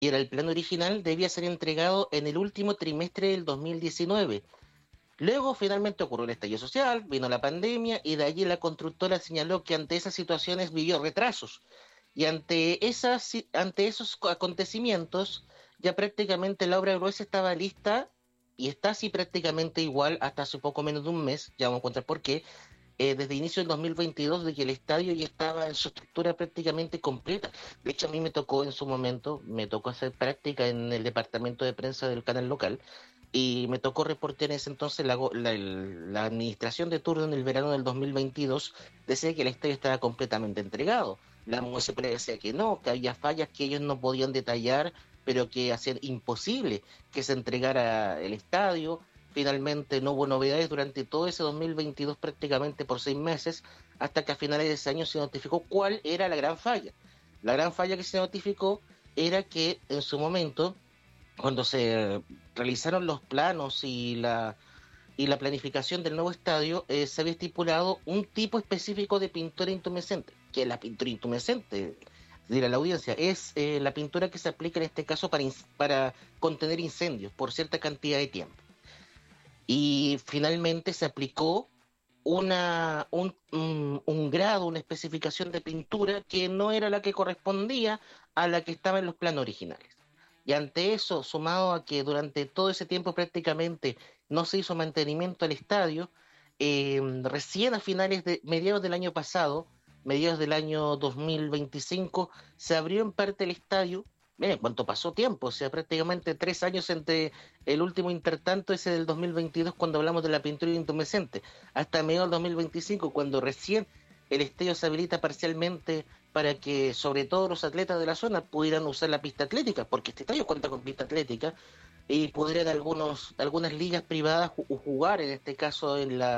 y era el plan original, debía ser entregado en el último trimestre del 2019. Luego finalmente ocurrió el estallido social, vino la pandemia y de allí la constructora señaló que ante esas situaciones vivió retrasos. Y ante esos acontecimientos, ya prácticamente la obra gruesa estaba lista y está así prácticamente igual hasta hace poco menos de un mes, ya vamos a contar por qué, desde inicio del 2022, de que el estadio ya estaba en su estructura prácticamente completa. De hecho, a mí me tocó en su momento, me tocó hacer práctica en el departamento de prensa del canal local y me tocó reportear en ese entonces la administración de turno en el verano del 2022 decía que el estadio estaba completamente entregado. La municipalidad decía que no, que había fallas que ellos no podían detallar, pero que hacían imposible que se entregara el estadio. Finalmente no hubo novedades durante todo ese 2022 prácticamente por 6 meses, hasta que a finales de ese año se notificó cuál era la gran falla. La gran falla que se notificó era que en su momento, cuando se realizaron los planos y la planificación del nuevo estadio, se había estipulado un tipo específico de pintura intumescente, que es la pintura intumescente, dirá la audiencia, es la pintura que se aplica en este caso para contener incendios por cierta cantidad de tiempo. Y finalmente se aplicó un grado, una especificación de pintura que no era la que correspondía a la que estaba en los planos originales. Y ante eso, sumado a que durante todo ese tiempo prácticamente no se hizo mantenimiento al estadio, recién a mediados del año pasado, mediados del año 2025, se abrió en parte el estadio. Miren, cuánto pasó tiempo, o sea, prácticamente 3 años entre el último intertanto ese del 2022 cuando hablamos de la pintura intumescente, hasta mediados del 2025 cuando recién el estadio se habilita parcialmente para que sobre todo los atletas de la zona pudieran usar la pista atlética, porque este estadio cuenta con pista atlética y pudieran algunas ligas privadas jugar, en este caso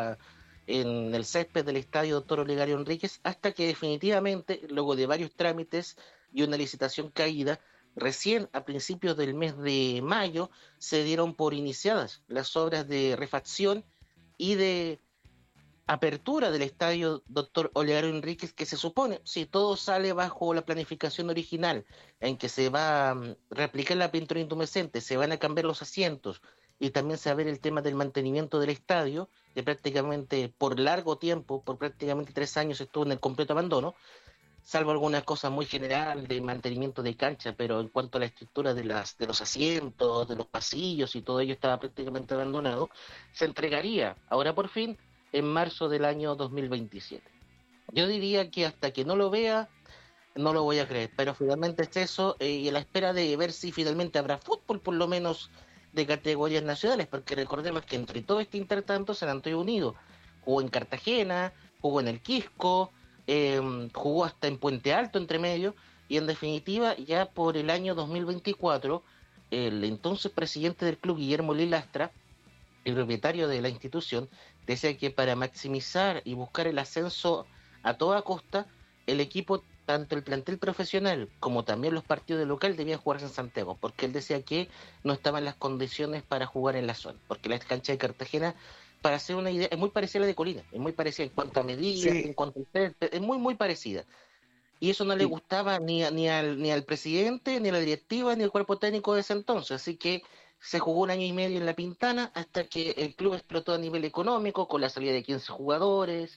en el césped del estadio Doctor Olegario Enríquez, hasta que definitivamente, luego de varios trámites y una licitación caída, recién a principios del mes de mayo se dieron por iniciadas las obras de refacción y de apertura del estadio Doctor Olegario Enríquez, que se supone, si todo sale bajo la planificación original, en que se va a replicar la pintura intumescente, se van a cambiar los asientos y también se va a ver el tema del mantenimiento del estadio, que prácticamente por largo tiempo, por prácticamente 3 años estuvo en el completo abandono, salvo algunas cosas muy general de mantenimiento de cancha, pero en cuanto a la estructura de los asientos, de los pasillos y todo ello estaba prácticamente abandonado, se entregaría ahora por fin en marzo del año 2027. Yo diría que hasta que no lo vea, no lo voy a creer, pero finalmente es eso, y a la espera de ver si finalmente habrá fútbol, por lo menos de categorías nacionales, porque recordemos que entre todo este intertanto, San Antonio Unido jugó en Cartagena, jugó en el Quisco, jugó hasta en Puente Alto entre medio, y en definitiva, ya por el año 2024, el entonces presidente del club, Guillermo Lilastra, el propietario de la institución, decía que para maximizar y buscar el ascenso a toda costa, el equipo, tanto el plantel profesional como también los partidos de local debían jugarse en Santiago, porque él decía que no estaban las condiciones para jugar en la zona, porque la cancha de Cartagena, para hacer una idea, es muy parecida a la de Colina, es muy parecida en cuanto a medidas, Sí, en cuanto a césped, es muy, muy parecida. Y eso no le y, gustaba ni al presidente, ni a la directiva, ni al cuerpo técnico de ese entonces. Así que se jugó un año y medio en La Pintana hasta que el club explotó a nivel económico, con la salida de 15 jugadores,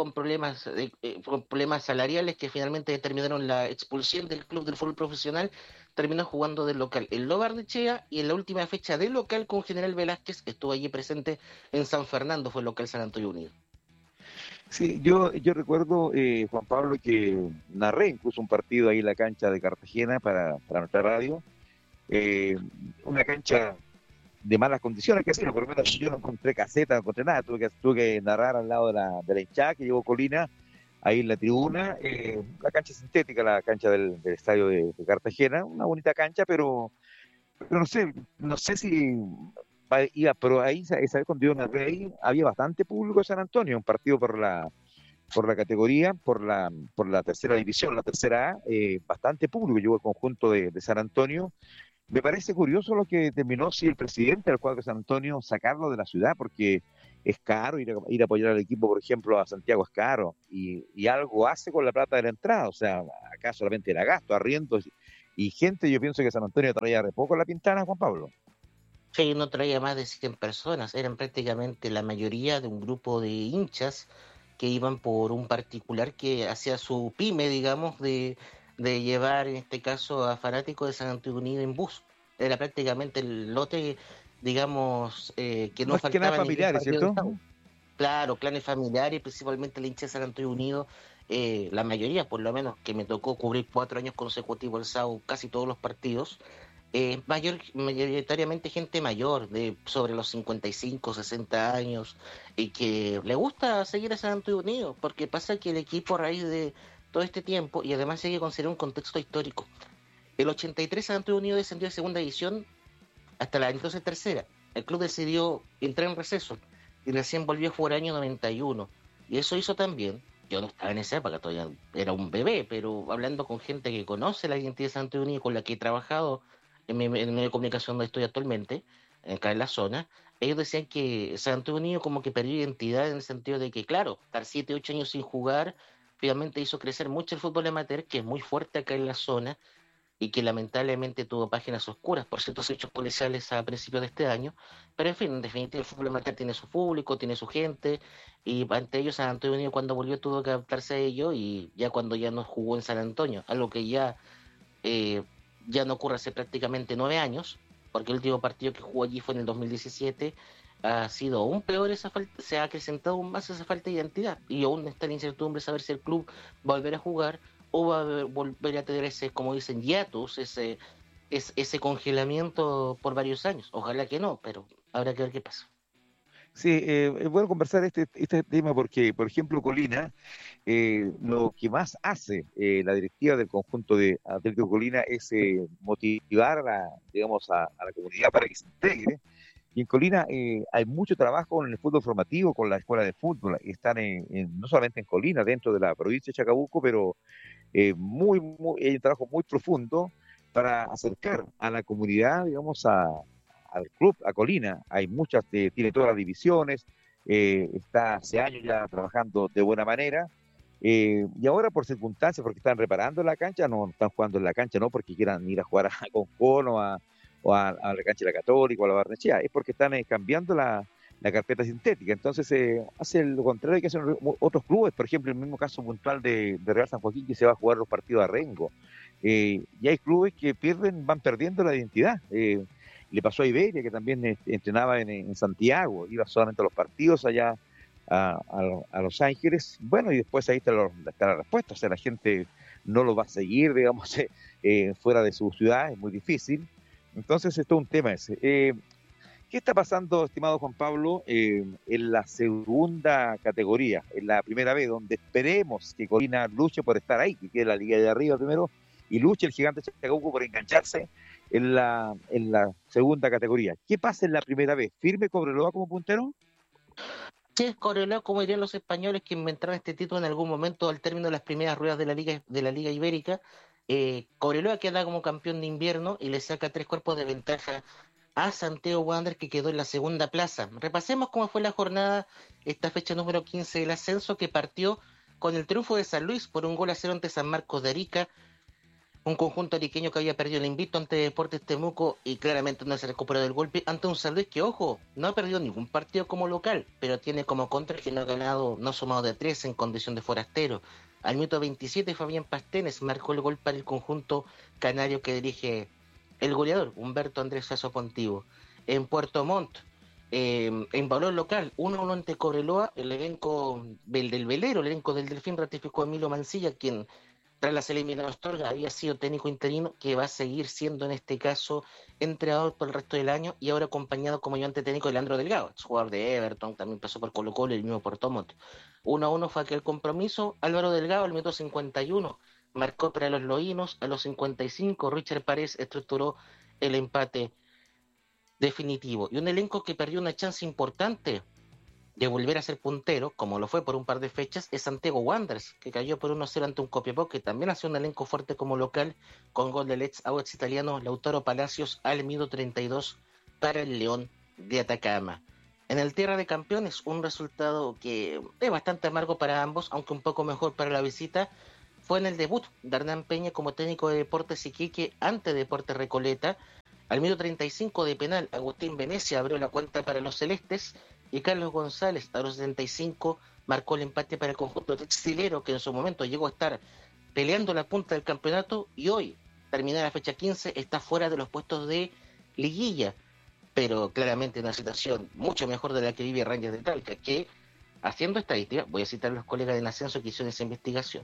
con problemas salariales que finalmente determinaron la expulsión del club del fútbol profesional. Terminó jugando del local en Lo Barnechea y en la última fecha del local con General Velázquez, que estuvo allí presente en San Fernando, fue el local San Antonio Unido. sí, yo recuerdo, Juan Pablo, que narré incluso un partido ahí en la cancha de Cartagena para nuestra radio. Eh, una cancha de malas condiciones, que sí, por lo menos yo no encontré caseta, no encontré nada, tuve que narrar al lado de la hinchada que llevó Colina, ahí en la tribuna, la cancha sintética, la cancha del estadio de Cartagena, una bonita cancha, pero no sé si iba, pero ahí, esa vez cuando yo narré ahí, había bastante público en San Antonio, un partido por la categoría, por la tercera división, la tercera A, bastante público, llegó el conjunto de San Antonio. Me parece curioso lo que terminó si el presidente del cuadro de San Antonio sacarlo de la ciudad, porque es caro ir a apoyar al equipo, por ejemplo, a Santiago es caro, y algo hace con la plata de la entrada, o sea, acá solamente era gasto, arriendos y gente, yo pienso que San Antonio traía re poco a La Pintana, Juan Pablo. Sí, no traía más de 100 personas, eran prácticamente la mayoría de un grupo de hinchas que iban por un particular que hacía su pyme, digamos, de llevar en este caso a fanáticos de San Antonio Unido en bus. Era prácticamente el lote, digamos, que no Más que nada faltaba en ningún familiares, partido de ¿cierto? Estado. Claro, clanes familiares, principalmente el hincha de San Antonio Unido, la mayoría, por lo menos, que me tocó cubrir 4 años consecutivos el SAU, casi todos los partidos, mayoritariamente gente mayor, de sobre los 55, 60 años, y que le gusta seguir a San Antonio Unido, porque pasa que el equipo a raíz de todo este tiempo, y además hay que considerar un contexto histórico, el 83 San Antonio Unido descendió de segunda división hasta la entonces tercera. El club decidió entrar en receso y recién volvió a jugar el año 91. Y eso hizo también, yo no estaba en esa época, todavía era un bebé, pero hablando con gente que conoce la identidad de Santo Unido, con la que he trabajado en el medio de comunicación donde estoy actualmente, acá en la zona, ellos decían que Santo Unido como que perdió identidad en el sentido de que, claro, estar 7, 8 años sin jugar, finalmente hizo crecer mucho el fútbol amateur, que es muy fuerte acá en la zona, y que lamentablemente tuvo páginas oscuras por ciertos hechos policiales a principios de este año, pero en fin, en definitiva el fútbol amateur tiene su público, tiene su gente, y ante ellos San Antonio Unido cuando volvió tuvo que adaptarse a ello, y ya cuando ya no jugó en San Antonio, algo que eh, ya no ocurre hace prácticamente 9 años, porque el último partido que jugó allí fue en el 2017, ha sido aún peor esa falta, se ha acrecentado aún más esa falta de identidad, y aún está la incertidumbre saber si el club va a volver a jugar o va a volver a tener ese, como dicen, hiatus, ese congelamiento por varios años. Ojalá que no, pero habrá que ver qué pasa. Sí, es bueno conversar este tema porque, por ejemplo, Colina, lo que más hace la directiva del conjunto de Atlético Colina es motivar digamos, a la comunidad para que se integre. Y en Colina hay mucho trabajo en el fútbol formativo con la escuela de fútbol. Están no solamente en Colina, dentro de la provincia de Chacabuco, pero hay un trabajo muy profundo para acercar a la comunidad, digamos, al club, a Colina. Hay muchas, tiene todas las divisiones, está hace años ya trabajando de buena manera. Y ahora por circunstancias, porque están reparando la cancha, no están jugando en la cancha, no porque quieran ir a jugar a Concón o a la cancha de la Católica o a la Barnechea, es porque están cambiando la carpeta sintética. Entonces hace lo contrario que hacen otros clubes, por ejemplo, el mismo caso puntual de Real San Joaquín, que se va a jugar los partidos a Rengo. Y hay clubes que van perdiendo la identidad. Le pasó a Iberia, que también entrenaba en Santiago, iba solamente a los partidos allá a Los Ángeles. Bueno, y después ahí está la respuesta, o sea, la gente no lo va a seguir, digamos, fuera de su ciudad, es muy difícil. Entonces, esto es un tema ese. ¿Qué está pasando, estimado Juan Pablo, en la segunda categoría, en la primera B, donde esperemos que Colina luche por estar ahí, que quede la liga de arriba primero, y luche el gigante Chacabuco por engancharse en la segunda categoría? ¿Qué pasa en la primera B? ¿Firme Cobreloa como puntero? Sí, es correlado, como dirían los españoles que inventaron este título en algún momento al término de las primeras ruedas de la Liga Ibérica. Cobreloa queda como campeón de invierno y le saca 3 cuerpos de ventaja a Santiago Wander, que quedó en la segunda plaza. Repasemos cómo fue la jornada, esta fecha número 15 del ascenso, que partió con el triunfo de San Luis por 1-0 ante San Marcos de Arica, un conjunto ariqueño que había perdido el invicto ante Deportes Temuco y claramente no se recuperó del golpe ante un San Luis que, ojo, no ha perdido ningún partido como local, pero tiene como contra que no ha ganado, no ha sumado de 3 en condición de forastero. Al minuto 27 Fabián Pastenes marcó el gol para el conjunto canario que dirige el goleador Humberto Andrés Sasso Pontivo. En Puerto Montt, en valor local, 1-1 ante Cobreloa, el elenco del velero, el elenco del Delfín ratificó a Emilio Mancilla, quien tras las eliminadas Astorga había sido técnico interino, que va a seguir siendo en este caso entrenador por el resto del año, y ahora acompañado como ayudante técnico de Leandro Delgado, jugador de Everton, también pasó por Colo Colo y el mismo Puerto Montt. 1-1 fue aquel compromiso. Álvaro Delgado al minuto 51 marcó para los loínos. A los 55 Richard Párez estructuró el empate definitivo, y un elenco que perdió una chance importante de volver a ser puntero, como lo fue por un par de fechas, es Santiago Wanderers, que cayó por 1-0 ante un Copiapó, que también hace un elenco fuerte como local, con gol del ex italiano Lautaro Palacios al minuto 32 para el León de Atacama. En el Tierra de Campeones, un resultado que es bastante amargo para ambos, aunque un poco mejor para la visita, fue en el debut de Hernán Peña como técnico de Deportes Iquique ante Deportes Recoleta. Al minuto 35 de penal, Agustín Venecia abrió la cuenta para los celestes y Carlos González a los 75 marcó el empate para el conjunto textilero, que en su momento llegó a estar peleando la punta del campeonato y hoy, terminada la fecha 15, está fuera de los puestos de liguilla, pero claramente en una situación mucho mejor de la que vive Rangers de Talca, que haciendo estadística, voy a citar a los colegas del ascenso que hicieron esa investigación,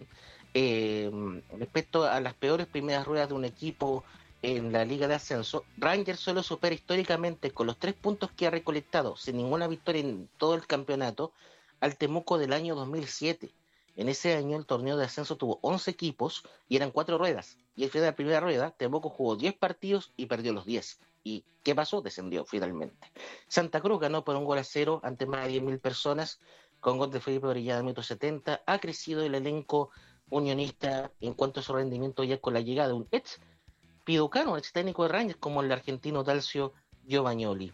respecto a las peores primeras ruedas de un equipo en la liga de ascenso, Rangers solo supera históricamente con los 3 puntos que ha recolectado sin ninguna victoria en todo el campeonato al Temuco del año 2007. En ese año el torneo de ascenso tuvo 11 equipos y eran 4 ruedas. Y al final de la primera rueda, Temuco jugó 10 partidos y perdió los 10. ¿Y qué pasó? Descendió finalmente. Santa Cruz ganó por 1-0 ante más de 10.000 personas con gol de Felipe Orellana al minuto 70. Ha crecido el elenco unionista en cuanto a su rendimiento ya con la llegada de un ex piducano, ex técnico de Rangers como el argentino Dalcio Giovagnoli.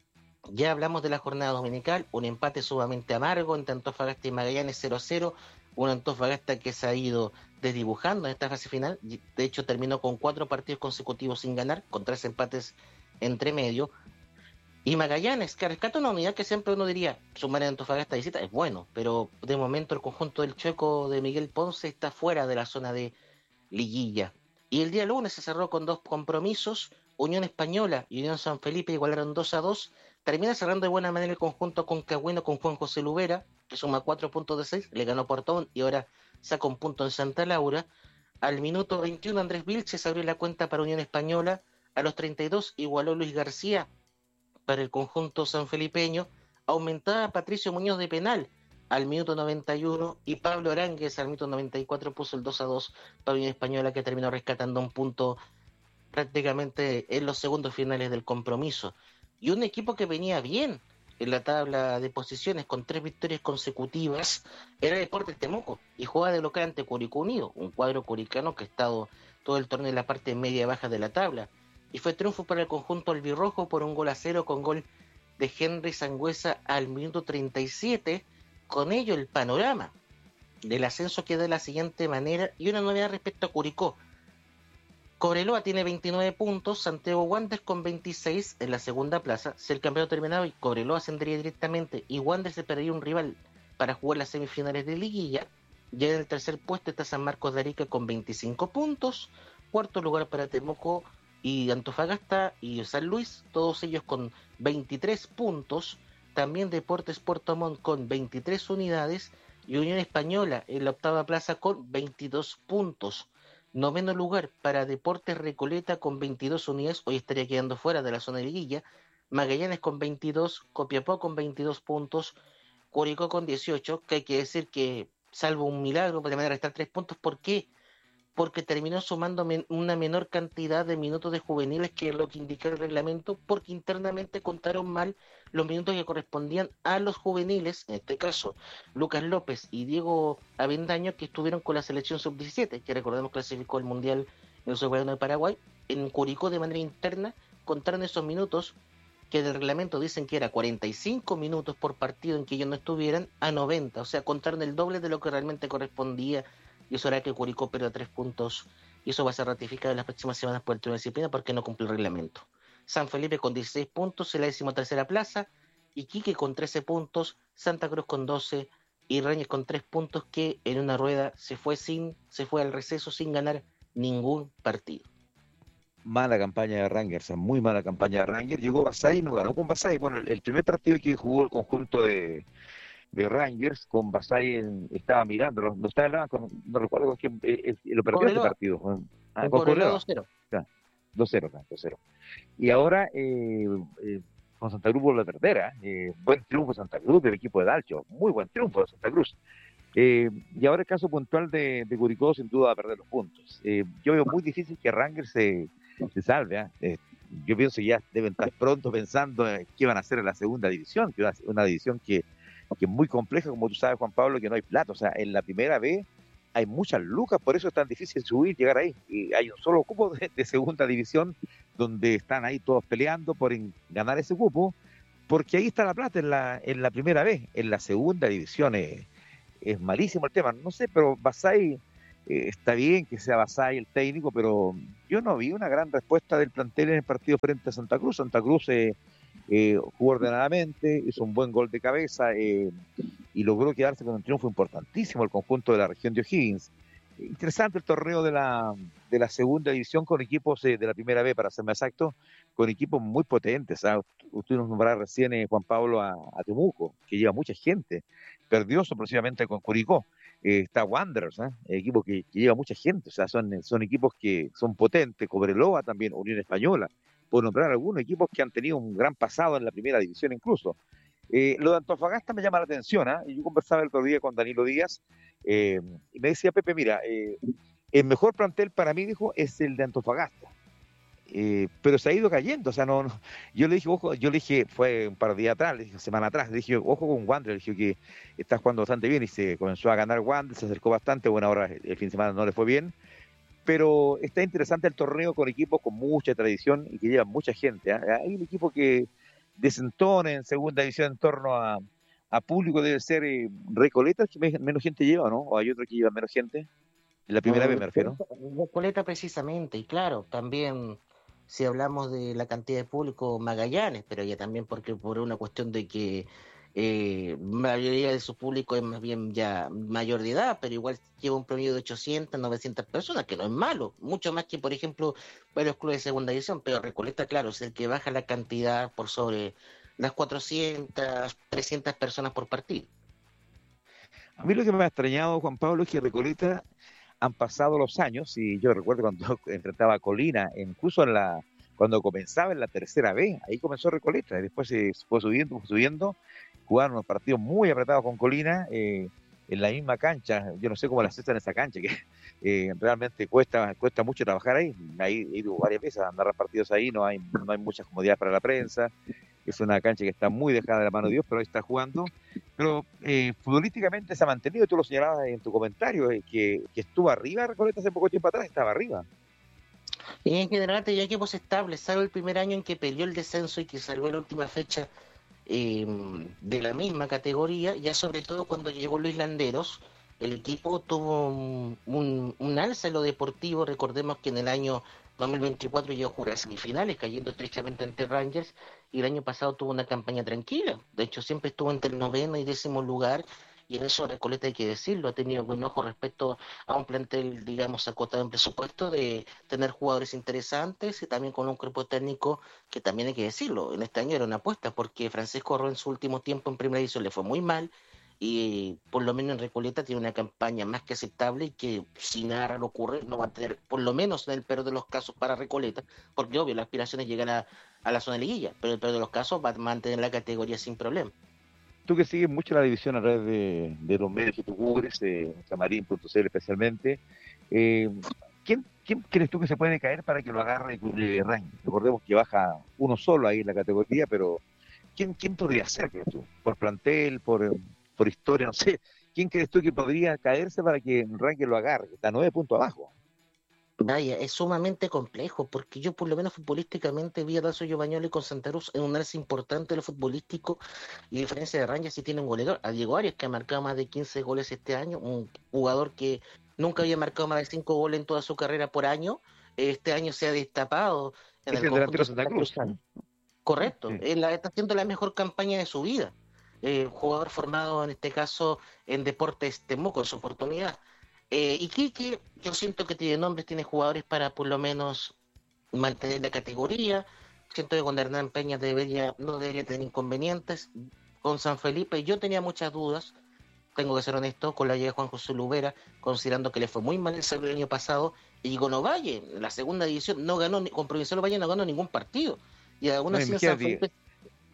Ya hablamos de la jornada dominical, un empate sumamente amargo entre Antofagasta y Magallanes 0-0, un Antofagasta que se ha ido desdibujando en esta fase final, de hecho terminó con 4 partidos consecutivos sin ganar, con 3 empates entre medio, y Magallanes, que rescata una unidad que siempre uno diría, sumar en Antofagasta visita es bueno, pero de momento el conjunto del Chueco de Miguel Ponce está fuera de la zona de liguilla. Y el día lunes se cerró con 2 compromisos, Unión Española y Unión San Felipe igualaron 2-2, termina cerrando de buena manera el conjunto concagüino con Juan José Lubera, que suma 4 puntos de 6, le ganó Portón y ahora saca un punto en Santa Laura. Al minuto 21 Andrés Vilches abrió la cuenta para Unión Española, a los 32 igualó Luis García para el conjunto sanfelipeño, aumentaba Patricio Muñoz de penal al minuto 91 y Pablo Aránguez al minuto 94 puso el 2-2 para Unión Española, que terminó rescatando un punto prácticamente en los segundos finales del compromiso. Y un equipo que venía bien en la tabla de posiciones con 3 victorias consecutivas era Deportes Temuco y jugaba de local ante Curicó Unido, un cuadro curicano que ha estado todo el torneo en la parte media baja de la tabla. Y fue triunfo para el conjunto albirrojo por 1-0 con gol de Henry Sangüesa al minuto 37. Con ello el panorama del ascenso queda de la siguiente manera, y una novedad respecto a Curicó. Cobreloa tiene 29 puntos, Santiago Wanderers con 26 en la segunda plaza. Si el campeonato terminaba y Cobreloa ascendería directamente y Wanderers se perdería un rival para jugar las semifinales de liguilla. Ya en el tercer puesto está San Marcos de Arica con 25 puntos, cuarto lugar para Temuco y Antofagasta y San Luis, todos ellos con 23 puntos. También Deportes Puerto Montt con 23 unidades y Unión Española en la octava plaza con 22 puntos. Noveno lugar para Deportes Recoleta con 22 unidades, hoy estaría quedando fuera de la zona de liguilla. Magallanes con 22, Copiapó con 22 puntos, Curicó con 18, que hay que decir que, salvo un milagro, de manera de estar 3 puntos. ¿Por qué? Porque terminó sumando una menor cantidad de minutos de juveniles, que es lo que indica el reglamento, porque internamente contaron mal los minutos que correspondían a los juveniles, en este caso Lucas López y Diego Avendaño, que estuvieron con la selección sub-17, que recordemos clasificó el Mundial en el Sub-21 de Paraguay. En Curicó, de manera interna, contaron esos minutos que del reglamento dicen que era 45 minutos por partido en que ellos no estuvieran, a 90, o sea, contaron el doble de lo que realmente correspondía, y eso hará que Curicó pierda 3 puntos, y eso va a ser ratificado en las próximas semanas por el Tribunal de Disciplina porque no cumplió el reglamento. San Felipe con 16 puntos en la 13ª plaza, Iquique con 13 puntos, Santa Cruz con 12 y Rangers con 3 puntos, que en una rueda se fue al receso sin ganar ningún partido. Mala campaña de Rangers, muy mala campaña de Rangers. Llegó Basay y no ganó con Basay. Bueno, el primer partido que jugó el conjunto de Rangers con Basay estaba mirando, no estaba en la banca, no recuerdo con quién, lo perdió este partido. Con Cobreloa 2-0. Ya, 2-0, 2-0. Y ahora con Santa Cruz vuelve a perder. Buen triunfo de Santa Cruz del equipo de Dalcio, muy buen triunfo de Santa Cruz. Y ahora el caso puntual de Curicó, sin duda va a perder los puntos. Yo veo muy difícil que Rangers se salve. Yo pienso que ya deben estar pronto pensando en qué van a hacer en la segunda división, que es una división que es muy compleja, como tú sabes, Juan Pablo, que no hay plata. O sea, en la primera vez hay muchas lucas, por eso es tan difícil subir, llegar ahí. Y hay un solo cupo de segunda división donde están ahí todos peleando por ganar ese cupo, porque ahí está la plata en la primera vez. En la segunda división es malísimo el tema. No sé, pero Basay está bien que sea Basay el técnico, pero yo no vi una gran respuesta del plantel en el partido frente a Santa Cruz. Santa Cruz jugó ordenadamente, hizo un buen gol de cabeza y logró quedarse con un triunfo importantísimo el conjunto de la región de O'Higgins. Interesante el torneo de la segunda división con equipos de la primera B, para ser más exacto, con equipos muy potentes. Usted nos nombraba recién, Juan Pablo, a Temuco, que lleva mucha gente. Perdió sorpresivamente con Curicó. Está Wanderers, equipo que lleva mucha gente. O sea, son equipos que son potentes. Cobreloa también, Unión Española, por nombrar algunos equipos que han tenido un gran pasado en la primera división incluso. Lo de Antofagasta me llama la atención, y yo conversaba el otro día con Danilo Díaz, y me decía, Pepe, mira, el mejor plantel para mí, dijo, es el de Antofagasta, pero se ha ido cayendo, o sea, yo le dije, ojo, fue un par de días atrás, le dije, semana atrás, le dije, ojo con Wander, le dije que está jugando bastante bien, y se comenzó a ganar Wander, se acercó bastante, bueno, ahora el fin de semana no le fue bien, pero está interesante el torneo con equipos con mucha tradición y que llevan mucha gente. Hay un equipo que desentona en segunda división en torno a público, debe ser Recoleta, que menos gente lleva, ¿no? O hay otro que lleva menos gente, en la primera vez me refiero. Recoleta precisamente, y claro, también si hablamos de la cantidad de público, Magallanes, pero ya también porque por una cuestión de que mayoría de su público es más bien ya mayor de edad, pero igual lleva un promedio de 800, 900 personas, que no es malo, mucho más que, por ejemplo, varios clubes de segunda división, pero Recoleta, claro, es el que baja la cantidad por sobre las 400, 300 personas por partido. A mí lo que me ha extrañado, Juan Pablo, es que Recoleta han pasado los años, y yo recuerdo cuando enfrentaba a Colina, incluso cuando comenzaba en la tercera B, ahí comenzó Recoleta, y después se fue subiendo, jugaron unos partidos muy apretados con Colina, en la misma cancha. Yo no sé cómo la aceptan en esa cancha, que realmente cuesta mucho trabajar ahí. Ahí he ido varias veces a narrar partidos ahí, no hay muchas comodidades para la prensa, es una cancha que está muy dejada de la mano de Dios, pero ahí está jugando. Pero futbolísticamente se ha mantenido, tú lo señalabas en tu comentario, que estuvo arriba Recoleta hace poco tiempo atrás, estaba arriba. Y en general tenía equipos estables, salvo el primer año en que peleó el descenso y que salvó en la última fecha de la misma categoría, ya sobre todo cuando llegó Luis Landeros, el equipo tuvo un alza en lo deportivo. Recordemos que en el año 2024 llegó a jugar semifinales, cayendo estrechamente ante Rangers, y el año pasado tuvo una campaña tranquila. De hecho, siempre estuvo entre el 9º y 10º lugar, y en eso Recoleta, hay que decirlo, ha tenido buen ojo respecto a un plantel, digamos, acotado en presupuesto, de tener jugadores interesantes y también con un cuerpo técnico que también hay que decirlo, en este año era una apuesta, porque Francisco Arroyo en su último tiempo en primera división le fue muy mal, y por lo menos en Recoleta tiene una campaña más que aceptable, y que si nada raro ocurre no va a tener, por lo menos en el peor de los casos para Recoleta, porque obvio la aspiración es llegar a la zona de liguilla, pero en el peor de los casos va a mantener la categoría sin problema. Tú que sigues mucho la división a través de los medios que tú cubres, Camarín.cl especialmente, eh, ¿quién crees tú que se puede caer para que lo agarre Rangers? Recordemos que baja uno solo ahí en la categoría, pero ¿quién podría ser, crees tú? ¿Por plantel, por historia, no sé? ¿Quién crees tú que podría caerse para que Rangers lo agarre? Está 9 puntos abajo. Vaya, es sumamente complejo, porque yo por lo menos futbolísticamente vi a Dalcio Giovagnoli con Santa Cruz en un alza importante de lo futbolístico, y a diferencia de Rangers sí tiene un goleador, a Diego Arias, que ha marcado más de 15 goles este año, un jugador que nunca había marcado más de 5 goles en toda su carrera por año. Este año se ha destapado en Es el el conjunto delantero de Santa Santa Cruz. Cruzano. Correcto, Sí. está haciendo la mejor campaña de su vida. Jugador formado en este caso en Deportes Temuco en su oportunidad. Y Quique, yo siento que tiene nombres, tiene jugadores para por lo menos mantener la categoría. Siento que con Hernán Peña no debería tener inconvenientes. Con San Felipe yo tenía muchas dudas, tengo que ser honesto, con la llegada de Juan José Lubera, considerando que le fue muy mal el año pasado, y con Ovalle, en la segunda división, no ganó, con Provincial Ovalle no ganó ningún partido. Y aún No, así en San imagínate, Felipe.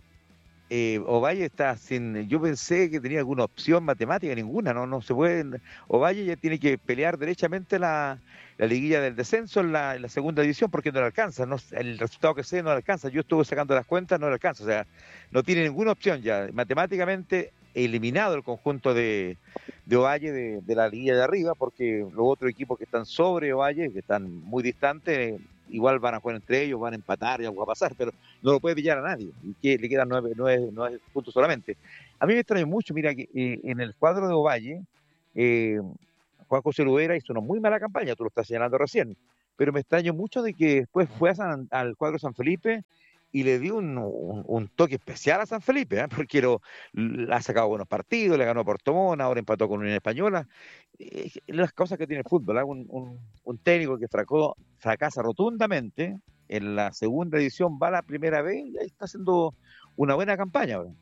Ovalle está sin, yo pensé que tenía alguna opción matemática, ninguna, no se puede. Ovalle ya tiene que pelear derechamente la liguilla del descenso en la segunda división, porque no le alcanza, el resultado que sé no le alcanza. Yo estuve sacando las cuentas, no le alcanza, o sea, no tiene ninguna opción ya, matemáticamente eliminado el conjunto de Ovalle de la liguilla de arriba, porque los otros equipos que están sobre Ovalle, que están muy distantes, igual van a jugar entre ellos, van a empatar y algo va a pasar, pero no lo puede pillar a nadie, y que le quedan nueve puntos solamente. A mí me extraña mucho, mira, que en el cuadro de Ovalle, eh, Juan José Luera hizo una muy mala campaña, tú lo estás señalando recién, pero me extraño mucho de que después fue al cuadro San Felipe y le dio un toque especial a San Felipe, ¿eh? Porque ha sacado buenos partidos, le ganó a Portomón, ahora empató con Unión Española. Las cosas que tiene el fútbol, ¿eh? Un técnico que fracasa rotundamente en la segunda edición, va a la primera vez y ahí está haciendo una buena campaña ahora.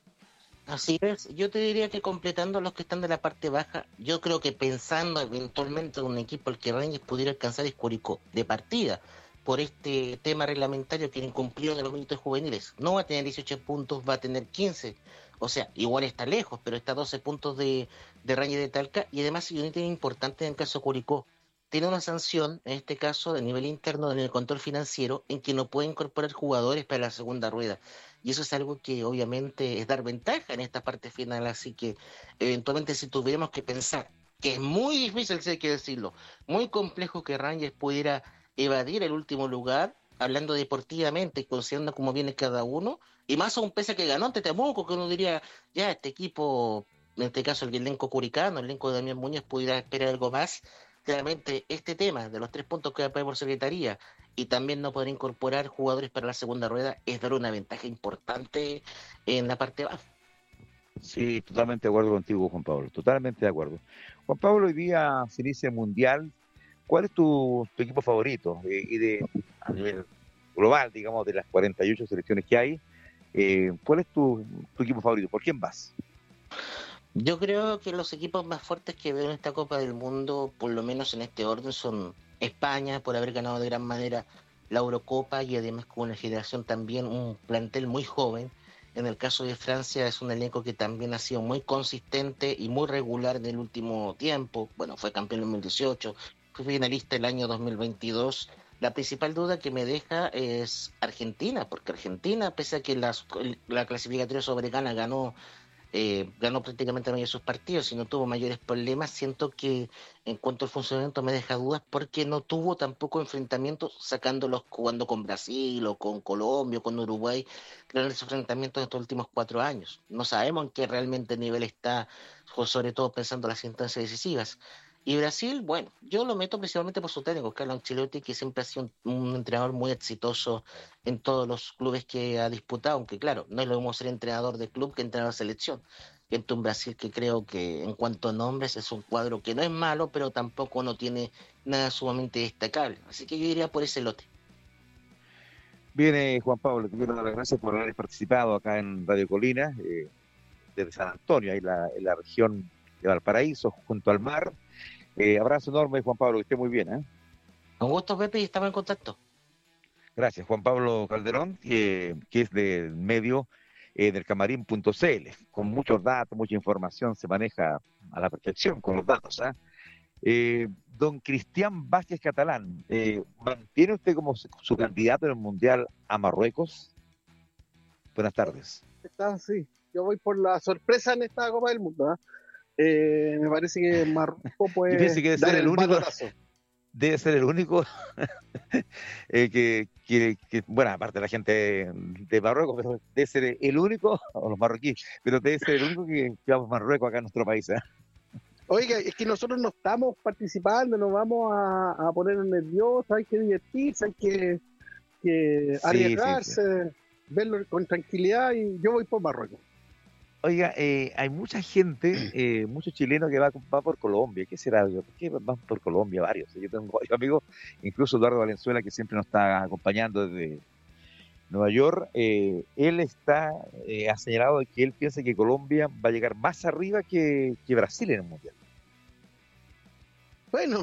Así es, yo te diría que completando a los que están de la parte baja, yo creo que pensando eventualmente en un equipo al que Rangers pudiera alcanzar es Curicó, de partida, por este tema reglamentario que incumplieron en los minutos juveniles. No va a tener 18 puntos, va a tener 15. O sea, igual está lejos, pero está a 12 puntos de Rangers de Talca. Y además, y un ítem importante en el caso de Curicó, tiene una sanción, en este caso, de nivel interno en el control financiero, en que no puede incorporar jugadores para la segunda rueda. Y eso es algo que obviamente es dar ventaja en esta parte final, así que eventualmente si tuviéramos que pensar, que es muy difícil, si hay que decirlo, muy complejo que Rangers pudiera evadir el último lugar, hablando deportivamente, considerando cómo viene cada uno, y más aún pese a que ganó ante Temuco, que uno diría, ya este equipo, en este caso el elenco curicano, el elenco de Damián Muñoz, pudiera esperar algo más. Claramente este tema de los 3 puntos que va a pagar por secretaría y también no poder incorporar jugadores para la segunda rueda es dar una ventaja importante en la parte baja. Sí, totalmente de acuerdo contigo, Juan Pablo, totalmente de acuerdo. Juan Pablo, hoy día se inicia el Mundial. ¿Cuál es tu equipo favorito? A nivel global, digamos, de las 48 selecciones que hay, ¿cuál es tu equipo favorito? ¿Por quién vas? Yo creo que los equipos más fuertes que veo en esta Copa del Mundo, por lo menos en este orden, son España, por haber ganado de gran manera la Eurocopa y además con una generación también, un plantel muy joven. En el caso de Francia es un elenco que también ha sido muy consistente y muy regular en el último tiempo. Bueno, fue campeón en 2018, fue finalista el año 2022. La principal duda que me deja es Argentina, porque Argentina, pese a que la clasificatoria sobre Ghana ganó prácticamente mayoría de sus partidos y no tuvo mayores problemas. Siento que en cuanto al funcionamiento me deja dudas porque no tuvo tampoco enfrentamientos sacándolos jugando con Brasil o con Colombia o con Uruguay, grandes enfrentamientos de estos últimos 4 años. No sabemos en qué realmente nivel está, sobre todo pensando en las instancias decisivas. Y Brasil, bueno, yo lo meto principalmente por su técnico, Carlo Ancelotti, que siempre ha sido un entrenador muy exitoso en todos los clubes que ha disputado, aunque claro, no es lo mismo ser entrenador de club que entrenador de selección. Entre un Brasil que creo que en cuanto a nombres es un cuadro que no es malo, pero tampoco no tiene nada sumamente destacable. Así que yo iría por ese lote. Viene Juan Pablo, te quiero dar las gracias por haber participado acá en Radio Colina, desde San Antonio, ahí en la región de Valparaíso, junto al mar. Abrazo enorme, Juan Pablo, que esté muy bien, ¿eh? Con gusto, Pepe, y estamos en contacto. Gracias, Juan Pablo Calderón, que es del medio del camarín.cl, con muchos datos, mucha información, se maneja a la perfección con los datos. ¿Ah? Don Cristian Vázquez Catalán, ¿mantiene usted como su candidato en el Mundial a Marruecos? Buenas tardes. Está, sí. Yo voy por la sorpresa en esta Copa del Mundo. Me parece que Marruecos Yo pienso puede que dar el balonazo. debe ser el único bueno, aparte de la gente de Marruecos, pero debe ser el único, o los marroquíes, pero debe ser el único que va a Marruecos acá en nuestro país. ¿Eh? Oiga, es que nosotros no estamos participando, nos vamos a poner nerviosos, hay que divertirse, hay que Sí, sí, sí. arriesgarse, verlo con tranquilidad y yo voy por Marruecos. Oiga, hay mucha gente, muchos chilenos que va por Colombia. ¿Qué será? ¿Por qué van por Colombia varios? Yo tengo varios amigos, incluso Eduardo Valenzuela, que siempre nos está acompañando desde Nueva York. Él ha señalado que él piensa que Colombia va a llegar más arriba que Brasil en el Mundial. Bueno,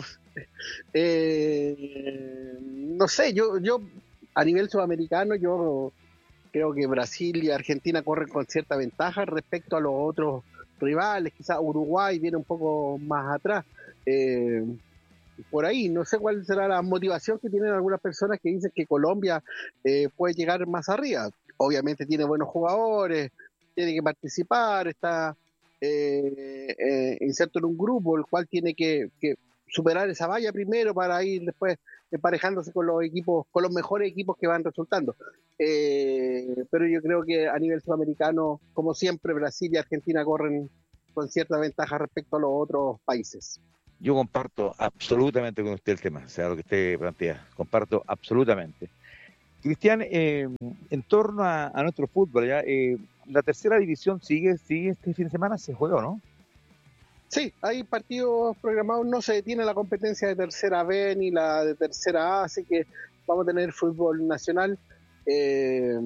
no sé, yo a nivel sudamericano, yo creo que Brasil y Argentina corren con cierta ventaja respecto a los otros rivales. Quizás Uruguay viene un poco más atrás. Eh, por ahí, no sé cuál será la motivación que tienen algunas personas que dicen que Colombia puede llegar más arriba. Obviamente tiene buenos jugadores, tiene que participar, está inserto en un grupo, el cual tiene que superar esa valla primero para ir después emparejándose con los equipos, con los mejores equipos que van resultando. Pero yo creo que a nivel sudamericano, como siempre, Brasil y Argentina corren con cierta ventaja respecto a los otros países. Yo comparto absolutamente con usted el tema, o sea, lo que usted plantea, comparto absolutamente. Cristian, en torno a nuestro fútbol, ¿ya? La tercera división sigue este fin de semana, ¿se juega o no? Sí, hay partidos programados, no se detiene la competencia de tercera B ni la de tercera A, así que vamos a tener fútbol nacional. Eh,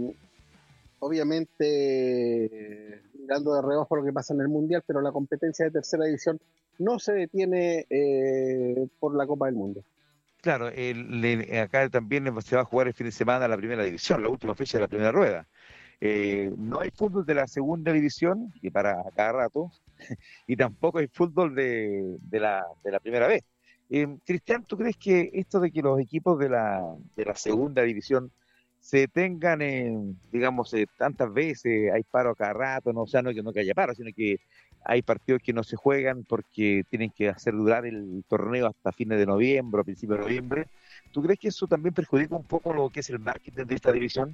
Obviamente mirando de reojo lo que pasa en el Mundial, pero la competencia de tercera división no se detiene por la Copa del Mundo. Claro, acá también se va a jugar el fin de semana la primera división, la última fecha de la primera rueda. No hay fútbol de la segunda división, que para cada rato, y tampoco hay fútbol de la primera vez. Cristian, ¿tú crees que esto de que los equipos de la segunda división se tengan, digamos, tantas veces, hay paro a cada rato, no, o sea, no que haya paro, sino que hay partidos que no se juegan porque tienen que hacer durar el torneo hasta fines de noviembre o principios de noviembre? ¿Tú crees que eso también perjudica un poco lo que es el marketing de esta división?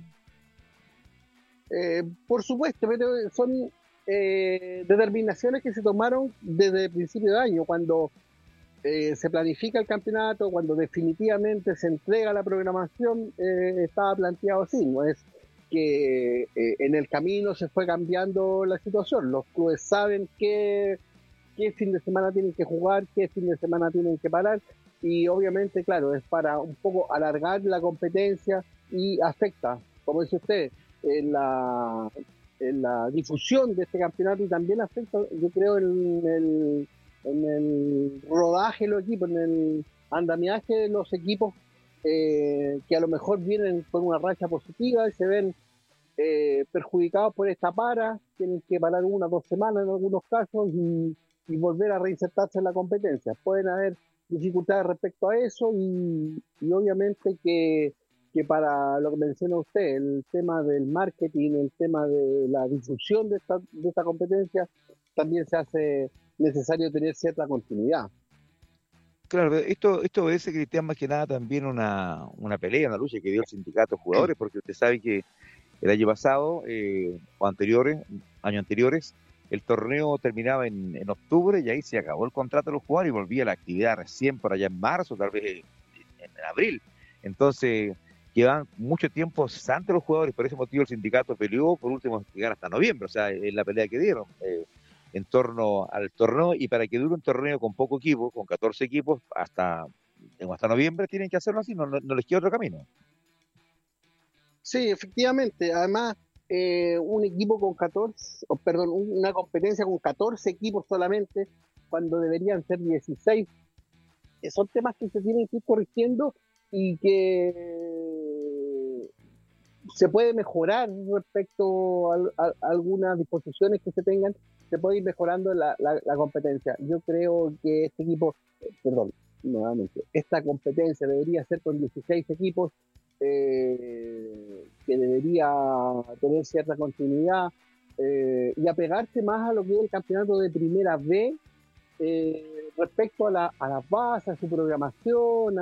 Por supuesto, pero son determinaciones que se tomaron desde el principio de año, cuando se planifica el campeonato, cuando definitivamente se entrega la programación, estaba planteado así, no es que en el camino se fue cambiando la situación, los clubes saben qué fin de semana tienen que jugar, qué fin de semana tienen que parar, y obviamente, claro, es para un poco alargar la competencia y afecta, como dice usted, en la difusión de este campeonato y también afecta, yo creo, en el rodaje de los equipos, en el andamiaje de los equipos que a lo mejor vienen con una racha positiva y se ven perjudicados por esta para, tienen que parar 1 o 2 semanas en algunos casos y volver a reinsertarse en la competencia. Pueden haber dificultades respecto a eso y obviamente que para lo que menciona usted, el tema del marketing, el tema de la difusión de esta competencia, también se hace necesario tener cierta continuidad. Claro, pero esto obedece, Cristian, más que nada también una pelea, una lucha que dio el sindicato de jugadores, porque usted sabe que el año pasado, o años anteriores, el torneo terminaba en octubre y ahí se acabó el contrato de los jugadores y volvía a la actividad recién por allá en marzo, tal vez en abril. Entonces, llevan mucho tiempo cesantes los jugadores, por ese motivo el sindicato peleó por último llegar hasta noviembre, o sea, es la pelea que dieron en torno al torneo, y para que dure un torneo con poco equipo, con 14 equipos, hasta noviembre tienen que hacerlo así, no les queda otro camino. Sí, efectivamente. Además, un equipo con 14, perdón, una competencia con 14 equipos solamente, cuando deberían ser 16, son temas que se tienen que ir corrigiendo y que se puede mejorar respecto a algunas disposiciones que se tengan, se puede ir mejorando la competencia. Yo creo que este equipo, perdón, nuevamente, esta competencia debería ser con 16 equipos, que debería tener cierta continuidad y apegarse más a lo que es el campeonato de primera B respecto a las bases, a su programación,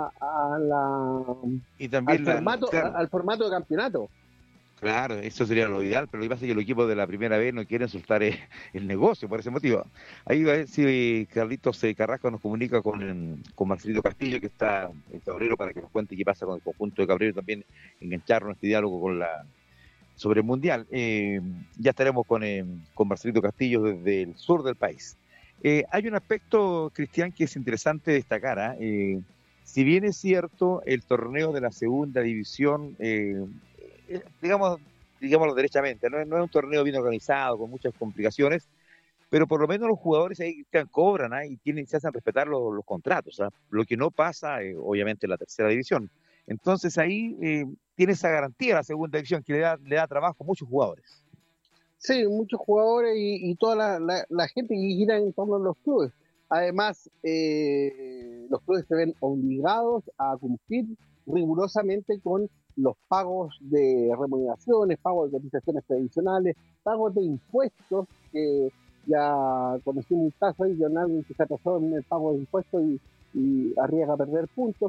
Y al también, formato, claro, al formato de campeonato. claro, eso sería lo ideal, pero lo que pasa es que los equipos de la primera vez no quieren soltar el negocio por ese motivo. Ahí va a ver si Carlitos Carrasco nos comunica con Marcelito Castillo, que está en Cabrero, para que nos cuente qué pasa con el conjunto de Cabrero y también engancharnos en este diálogo sobre el Mundial. Ya estaremos con Marcelito Castillo desde el sur del país. Hay un aspecto, Cristian, que es interesante destacar. Si bien es cierto, el torneo de la segunda división, digamos, digámoslo derechamente, no es un torneo bien organizado, con muchas complicaciones, pero por lo menos los jugadores ahí cobran, y se hacen respetar los contratos, lo que no pasa, obviamente, en la tercera división. Entonces ahí tiene esa garantía la segunda división, que le da trabajo a muchos jugadores. Sí, muchos jugadores y toda la gente que gira en torno a los clubes. Además, los clubes se ven obligados a cumplir rigurosamente con los pagos de remuneraciones, pagos de cotizaciones previsionales, pagos de impuestos, que ya conocimos un caso ahí de alguien que se atrasó en el pago de impuestos y arriesga a perder puntos.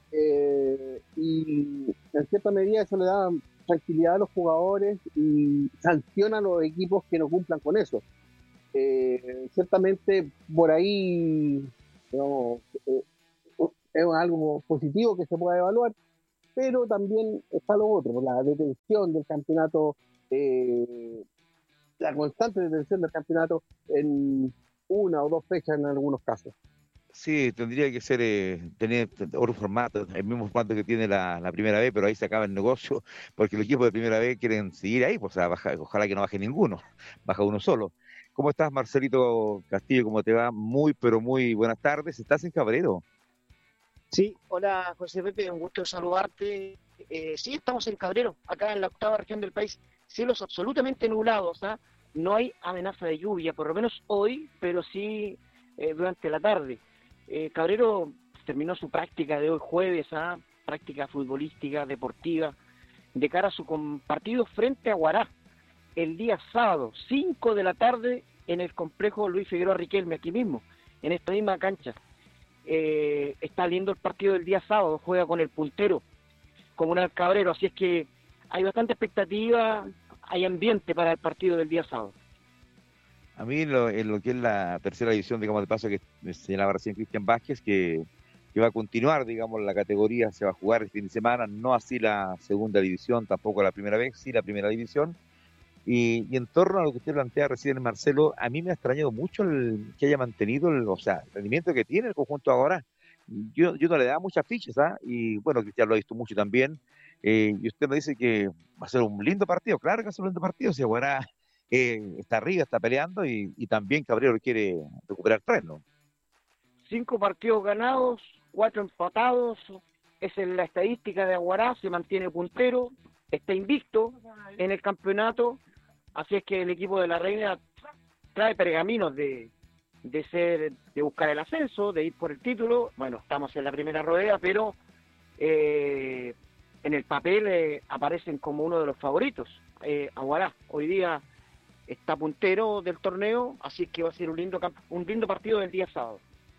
Y en cierta medida eso le da tranquilidad a los jugadores y sanciona a los equipos que no cumplan con eso. Ciertamente por ahí digamos, es algo positivo que se pueda evaluar, pero también está lo otro, la detención del campeonato, eh, la constante detención del campeonato en una o dos fechas en algunos casos. Sí, tendría que ser, tener otro formato, el mismo formato que tiene la primera vez, pero ahí se acaba el negocio, porque los equipos de primera vez quieren seguir ahí, pues, o sea, ojalá que no baje ninguno, baja uno solo. ¿Cómo estás, Marcelito Castillo? ¿Cómo te va? Muy, pero muy buenas tardes. ¿Estás en Cabrero? Sí, hola José Pepe, un gusto saludarte. Sí, estamos en Cabrero, acá en la octava región del país, cielos absolutamente nublados, ¿ah? No hay amenaza de lluvia, por lo menos hoy, pero sí durante la tarde. Cabrero terminó su práctica de hoy jueves, ¿ah? Práctica futbolística, deportiva, de cara a su partido frente a Guará, el día sábado, 5 de la tarde, en el complejo Luis Figueroa Riquelme, aquí mismo, en esta misma cancha. Está lindo el partido del día sábado, juega con el puntero Comunal Cabrero, así es que hay bastante expectativa, hay ambiente para el partido del día sábado. A mí, en lo que es la tercera división, digamos, de paso que me señalaba recién Cristian Vázquez, que va a continuar, digamos, la categoría, se va a jugar el fin de semana, no así la segunda división, tampoco la primera vez, sí la primera división. Y en torno a lo que usted plantea recién, Marcelo, a mí me ha extrañado mucho que haya mantenido o sea, el rendimiento que tiene el conjunto ahora. Yo no le daba muchas fichas, ¿ah? Y bueno, Cristian lo ha visto mucho también. Y usted me dice que va a ser un lindo partido, claro que va a ser un lindo partido, si ahora está arriba, está peleando y también Cabrero quiere recuperar tres, ¿no? 5 partidos ganados, 4 empatados, esa es la estadística de Aguará, se mantiene puntero, está invicto en el campeonato, así es que el equipo de la Reina trae pergaminos de buscar el ascenso, de ir por el título. Bueno, estamos en la primera rueda, pero en el papel aparecen como uno de los favoritos. Aguará hoy día está puntero del torneo, así que va a ser un lindo partido del día sábado.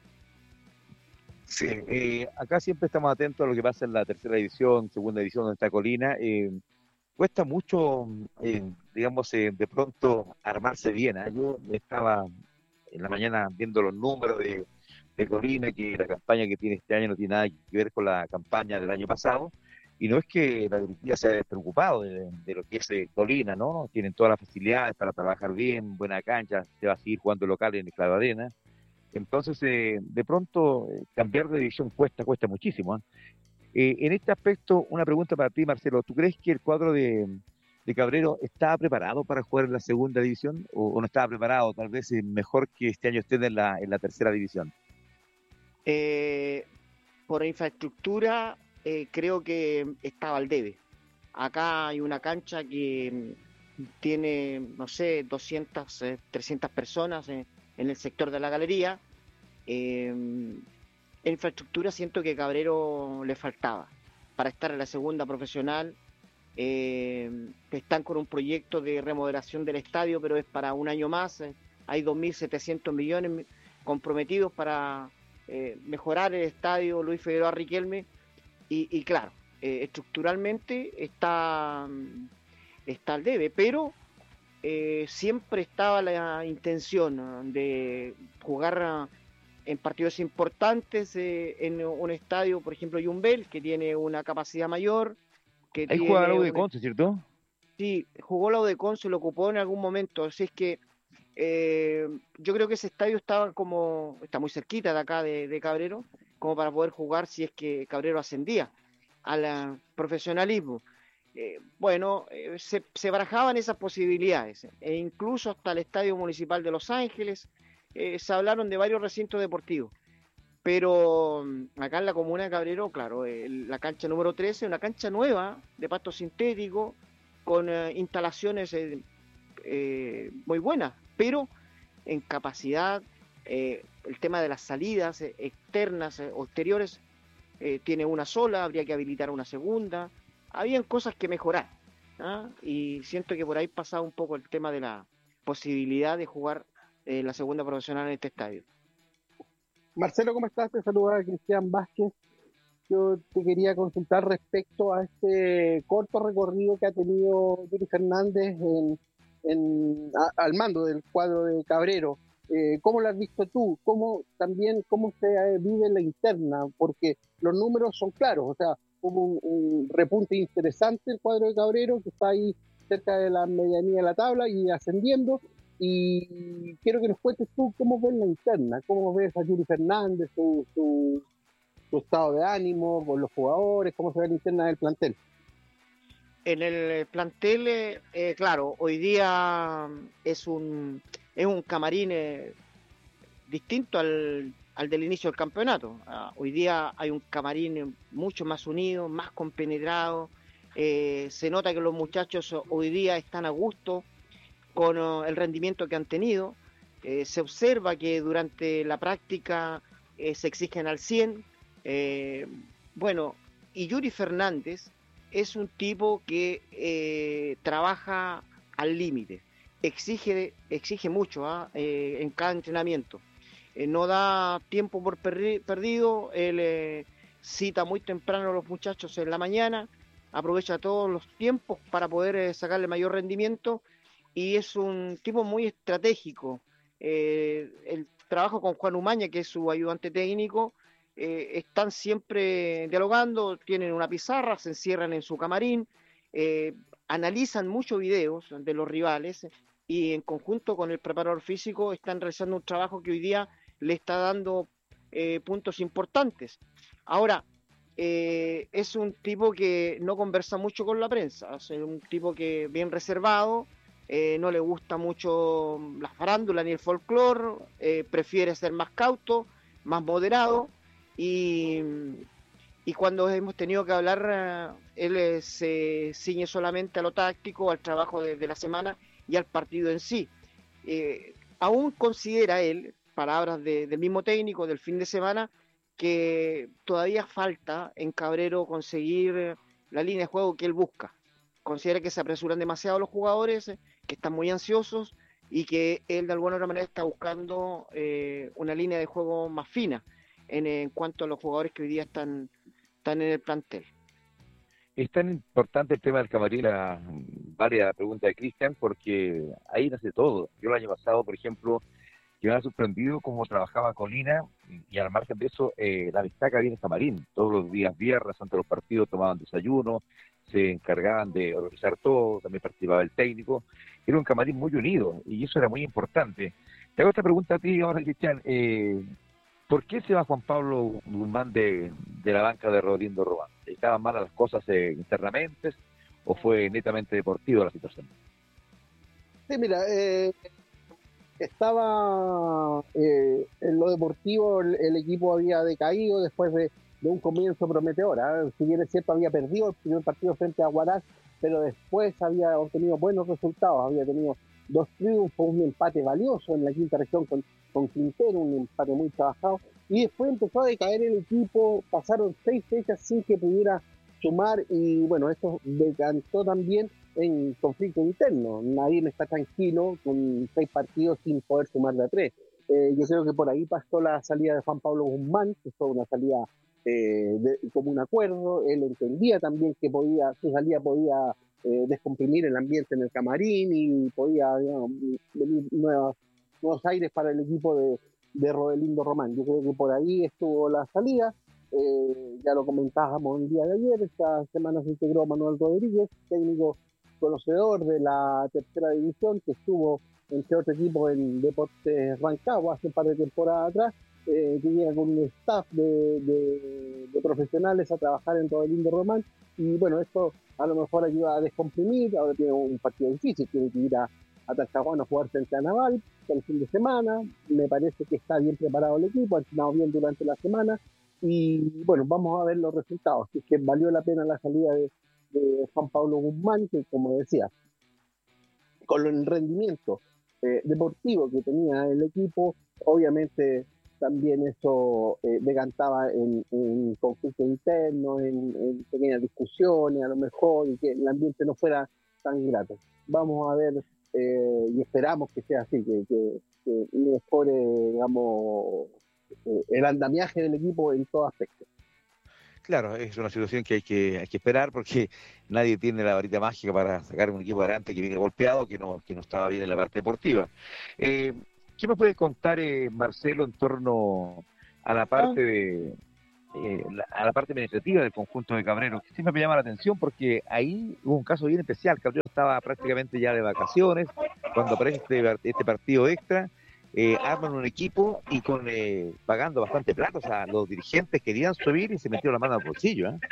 Sí, acá siempre estamos atentos a lo que pasa en la tercera división, segunda división de esta colina. Cuesta mucho, digamos, de pronto armarse bien, ¿ah? Yo estaba en la mañana viendo los números de Colina, que la campaña que tiene este año no tiene nada que ver con la campaña del año pasado, y no es que la directiva se haya despreocupado de lo que es Colina, ¿no? Tienen todas las facilidades para trabajar bien, buena cancha, se va a seguir jugando local en el Claro Arena. Entonces, de pronto, cambiar de división cuesta muchísimo, ¿ah? En este aspecto, una pregunta para ti, Marcelo. ¿Tú crees que el cuadro de Cabrero estaba preparado para jugar en la segunda división o no estaba preparado? Tal vez es mejor que este año estén en la tercera división. Eh, por infraestructura, creo que estaba al debe. Acá hay una cancha que tiene, no sé, 200, 300 personas en el sector de la galería. En infraestructura siento que Cabrero le faltaba para estar en la segunda profesional. Están con un proyecto de remodelación del estadio, pero es para un año más. Hay 2.700 millones comprometidos para mejorar el estadio Luis Figueroa Riquelme. Y claro, estructuralmente está al debe, pero siempre estaba la intención de jugar en partidos importantes en un estadio, por ejemplo, Yumbel, que tiene una capacidad mayor, que Ahí juega la tiene U de un... Conce, ¿cierto? Sí, jugó la UDECON, se lo ocupó en algún momento, así es que yo creo que ese estadio está muy cerquita de acá de Cabrero, como para poder jugar si es que Cabrero ascendía al profesionalismo. Bueno, se barajaban esas posibilidades, e incluso hasta el Estadio Municipal de Los Ángeles, se hablaron de varios recintos deportivos, pero acá en la comuna de Cabrero, claro, la cancha número 13, una cancha nueva de pasto sintético, con instalaciones muy buenas, pero en capacidad, el tema de las salidas externas o exteriores, tiene una sola, habría que habilitar una segunda, habían cosas que mejorar, ¿ah? Y siento que por ahí pasaba un poco el tema de la posibilidad de jugar la segunda profesional en este estadio. Marcelo, ¿cómo estás? Te saluda Cristian Vázquez. Yo te quería consultar respecto a este corto recorrido que ha tenido Yuri Fernández al mando del cuadro de Cabrero. ¿cómo lo has visto tú? ¿Cómo se vive la interna? Porque los números son claros, o sea, hubo un repunte interesante el cuadro de Cabrero, que está ahí cerca de la medianía de la tabla y ascendiendo. Y quiero que nos cuentes tú cómo ves la interna, cómo ves a Yuri Fernández, su estado de ánimo con los jugadores, cómo se ve la interna del plantel. En el plantel, claro, hoy día es un camarín distinto al del inicio del campeonato. Hoy día hay un camarín mucho más unido, más compenetrado. Se nota que los muchachos hoy día están a gusto con el rendimiento que han tenido. Se observa que durante la práctica se exigen al 100. Bueno, y Yuri Fernández es un tipo que trabaja al límite, exige mucho en cada entrenamiento. No da tiempo por perdido, él cita muy temprano a los muchachos en la mañana, aprovecha todos los tiempos para poder sacarle mayor rendimiento, y es un tipo muy estratégico. El trabajo con Juan Umaña, que es su ayudante técnico, están siempre dialogando, tienen una pizarra, se encierran en su camarín, analizan muchos videos de los rivales y en conjunto con el preparador físico están realizando un trabajo que hoy día le está dando puntos importantes. Ahora, es un tipo que no conversa mucho con la prensa, es un tipo que bien reservado, no le gusta mucho la farándula ni el folclore, prefiere ser más cauto, más moderado. Y cuando hemos tenido que hablar, él se ciñe solamente a lo táctico, al trabajo de la semana y al partido en sí. Aún considera él, palabras del mismo técnico del fin de semana, que todavía falta en Cabrero conseguir la línea de juego que él busca. Considera que se apresuran demasiado los jugadores, que están muy ansiosos y que él de alguna manera está buscando una línea de juego más fina en cuanto a los jugadores que hoy día están en el plantel. Es tan importante el tema del camarín, varias preguntas de Cristian, porque ahí nace todo. Yo el año pasado, por ejemplo, que me ha sorprendido cómo trabajaba Colina, y al margen de eso, la amistad que había en el camarín. Todos los días viernes, antes de los partidos, tomaban desayuno, se encargaban de organizar todo, también participaba el técnico. Era un camarín muy unido, y eso era muy importante. Te hago esta pregunta a ti ahora, Cristian. ¿Por qué se va Juan Pablo Guzmán de la banca de Rodelindo Román? ¿Estaban malas las cosas internamente o fue netamente deportiva la situación? Sí, mira, estaba en lo deportivo, el equipo había decaído después de un comienzo prometedor. Si bien es cierto, había perdido el primer partido frente a Huaraz, pero después había obtenido buenos resultados, había tenido 2 triunfos, un empate valioso en la quinta región con Quintero, un empate muy trabajado, y después empezó a decaer el equipo, pasaron 6 fechas sin que pudiera sumar, y bueno, esto decantó también en conflicto interno. Nadie está tranquilo con 6 partidos sin poder sumar de a 3. Yo creo que por ahí pasó la salida de Juan Pablo Guzmán, que fue una salida como un acuerdo. Él entendía también que su salida podía descomprimir el ambiente en el camarín y podía, digamos, venir nuevos aires para el equipo de Rodelindo Román. Yo creo que por ahí estuvo la salida. Ya lo comentábamos el día de ayer. Esta semana se integró Manuel Rodríguez, técnico conocedor de la tercera división, que estuvo entre otro equipo en Deportes Rancagua hace un par de temporadas atrás, que llega con un staff de profesionales a trabajar en Rodelindo Román, y bueno, esto a lo mejor ayuda a descomprimir. Ahora tiene un partido difícil, tiene que ir a Talcahuano a jugar frente a Naval el fin de semana. Me parece que está bien preparado el equipo, ha entrenado bien durante la semana, y bueno, vamos a ver los resultados. Si es que valió la pena la salida de Juan Pablo Guzmán, que como decía, con el rendimiento deportivo que tenía el equipo, obviamente también eso decantaba en conflictos internos, en pequeñas discusiones a lo mejor, y que el ambiente no fuera tan grato. Vamos a ver y esperamos que sea así, que mejore, digamos, el andamiaje del equipo en todo aspecto. Claro, es una situación que hay que esperar, porque nadie tiene la varita mágica para sacar un equipo adelante que viene golpeado, que no estaba bien en la parte deportiva. ¿Qué me puedes contar, Marcelo, en torno a la parte a la parte administrativa del conjunto de Cabrero? Que siempre me llama la atención porque ahí hubo un caso bien especial. Cabrero estaba prácticamente ya de vacaciones cuando aparece este partido extra. Arman un equipo y pagando bastante plata, o sea, los dirigentes querían subir y se metieron la mano al bolsillo, ¿eh?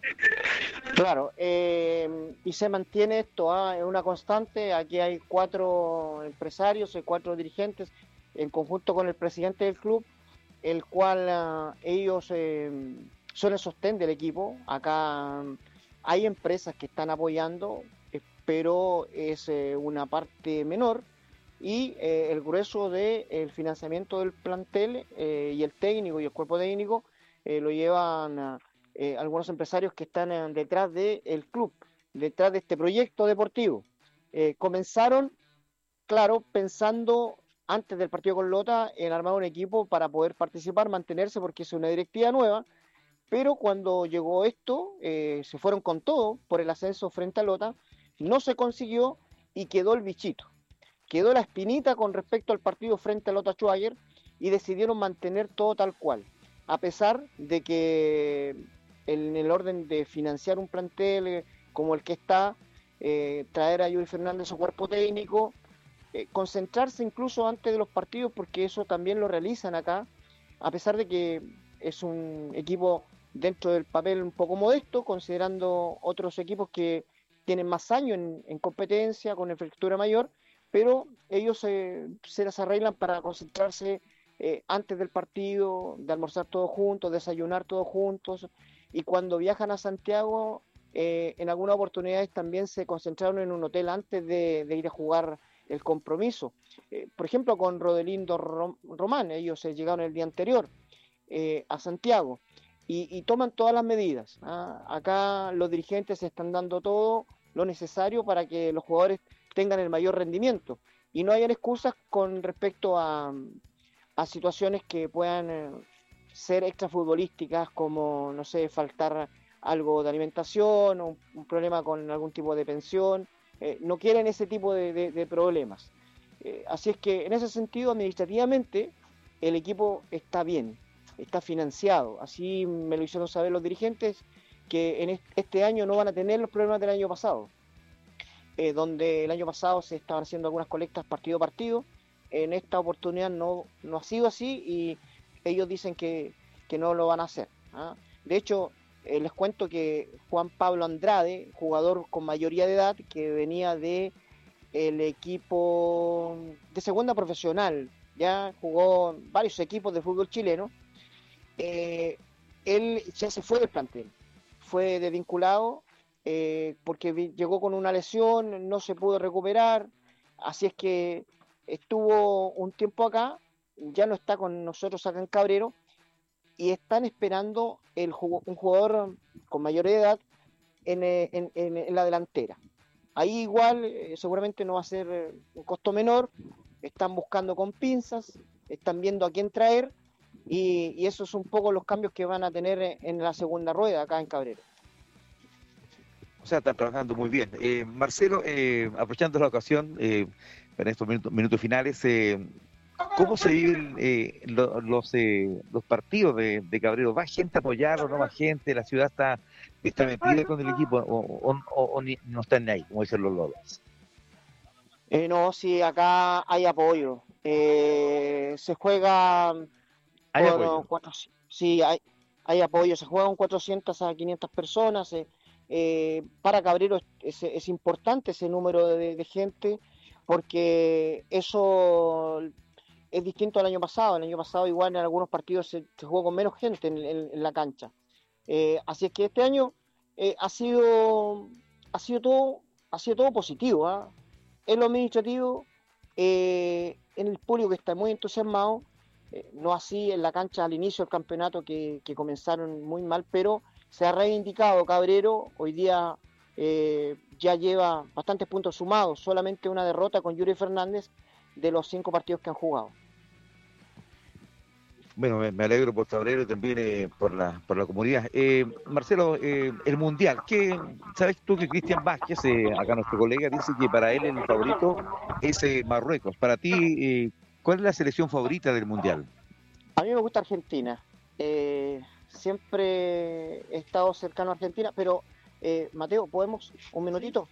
Claro, y se mantiene esto, es una constante. Aquí hay 4 empresarios, hay 4 dirigentes en conjunto con el presidente del club, el cual ellos son el sostén del equipo. Acá hay empresas que están apoyando, pero es una parte menor. Y el grueso del financiamiento del plantel y el técnico y el cuerpo técnico lo llevan algunos empresarios que están detrás del club, detrás de este proyecto deportivo. Comenzaron, claro, pensando antes del partido con Lota en armar un equipo para poder participar, mantenerse, porque es una directiva nueva, pero cuando llegó esto, se fueron con todo por el ascenso frente a Lota, no se consiguió y quedó el bichito. Quedó la espinita con respecto al partido frente a Lota Schwager y decidieron mantener todo tal cual, a pesar de que en el orden de financiar un plantel como el que está, traer a Yuri Fernández su cuerpo técnico, concentrarse incluso antes de los partidos, porque eso también lo realizan acá, a pesar de que es un equipo dentro del papel un poco modesto, considerando otros equipos que tienen más años en competencia, con infraestructura mayor, pero ellos se las arreglan para concentrarse antes del partido, de almorzar todos juntos, desayunar todos juntos, y cuando viajan a Santiago, en algunas oportunidades también se concentraron en un hotel antes de ir a jugar el compromiso. Por ejemplo, con Rodelindo Román, ellos llegaron el día anterior a Santiago y toman todas las medidas. Acá los dirigentes están dando todo lo necesario para que los jugadores tengan el mayor rendimiento y no hayan excusas con respecto a situaciones que puedan ser extrafutbolísticas, como, no sé, faltar algo de alimentación o un problema con algún tipo de pensión. No quieren ese tipo de problemas. Así es que en ese sentido, administrativamente, el equipo está bien, está financiado. Así me lo hicieron saber los dirigentes, que en este año no van a tener los problemas del año pasado. Donde el año pasado se estaban haciendo algunas colectas partido a partido. En esta oportunidad no ha sido así y ellos dicen que no lo van a hacer. De hecho, les cuento que Juan Pablo Andrade, jugador con mayoría de edad, que venía de el equipo de segunda profesional, ya jugó en varios equipos de fútbol chileno, él ya se fue del plantel, fue desvinculado, porque llegó con una lesión, no se pudo recuperar, así es que estuvo un tiempo acá, ya no está con nosotros acá en Cabrero, y están esperando un jugador con mayor edad en la delantera. Ahí igual seguramente no va a ser un costo menor, están buscando con pinzas, están viendo a quién traer, y esos son un poco los cambios que van a tener en la segunda rueda acá en Cabrero. O sea, están trabajando muy bien. Marcelo, aprovechando la ocasión, en estos minutos finales, ¿cómo se viven los partidos de Cabrero? ¿Va gente a apoyarlo, no va gente? ¿La ciudad está metida con el equipo o no están ahí, como dicen los lolos? No, sí, acá hay apoyo. Se juega ¿Hay apoyo? Sí, hay apoyo. Se juega con 400 a 500 personas. Para Cabrero es importante ese número de gente, porque eso es distinto al año pasado. El año pasado igual en algunos partidos se jugó con menos gente en la cancha. Así es que este año ha sido todo positivo, en lo administrativo, en el público que está muy entusiasmado, no así en la cancha al inicio del campeonato, que comenzaron muy mal, pero se ha reivindicado Cabrero. Hoy día ya lleva bastantes puntos sumados, solamente una derrota con Yuri Fernández de los 5 partidos que han jugado. Bueno, me alegro por Cabrero y también por la comunidad. Marcelo, el Mundial, ¿sabes tú que Cristian Vázquez, acá nuestro colega, dice que para él el favorito es Marruecos? Para ti, ¿Cuál es la selección favorita del Mundial? A mí me gusta Argentina. Siempre he estado cercano a Argentina, pero Mateo, ¿podemos un minutito?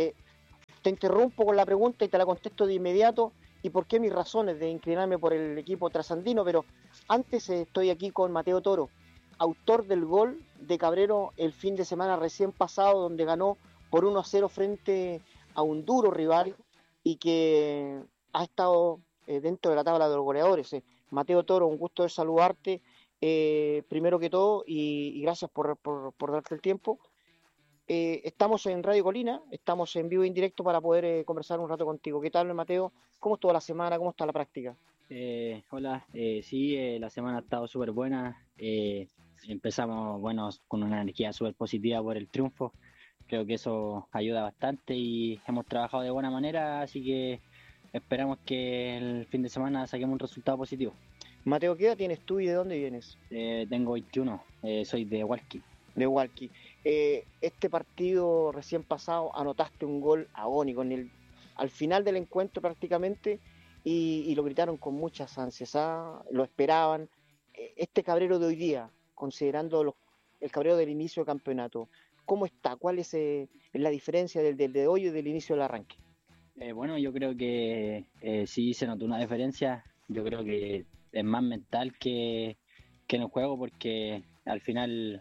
Te interrumpo con la pregunta y te la contesto de inmediato. ¿Y por qué mis razones de inclinarme por el equipo trasandino? Pero antes estoy aquí con Mateo Toro, autor del gol de Cabrero el fin de semana recién pasado, donde ganó por 1-0 frente a un duro rival y que ha estado dentro de la tabla de los goleadores. Mateo Toro, un gusto de saludarte primero que todo y gracias por darte el tiempo. Estamos en Radio Colina, estamos en vivo e indirecto para poder conversar un rato contigo. ¿Qué tal, Mateo? ¿Cómo estuvo la semana? ¿Cómo está la práctica? Hola, sí, la semana ha estado súper buena. Empezamos, bueno, con una energía súper positiva por el triunfo. Creo que eso ayuda bastante y hemos trabajado de buena manera, así que esperamos que el fin de semana saquemos un resultado positivo. Mateo, ¿qué edad tienes tú y de dónde vienes? Tengo 21, soy de Hualqui. De Hualqui. Este partido recién pasado anotaste un gol agónico al final del encuentro prácticamente y lo gritaron con muchas ansias, lo esperaban. Este Cabrero de hoy día, considerando el Cabrero del inicio del campeonato, ¿cómo está? ¿Cuál es la diferencia del de hoy y del inicio del arranque? Bueno, yo creo que sí se notó una diferencia. Yo creo que es más mental que en el juego, porque al final